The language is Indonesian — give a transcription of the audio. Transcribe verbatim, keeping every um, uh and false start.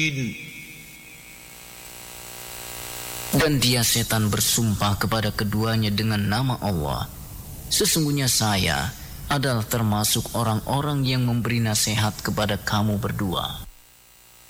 Dan dia setan bersumpah kepada keduanya dengan nama Allah, sesungguhnya saya adalah termasuk orang-orang yang memberi nasihat kepada kamu berdua.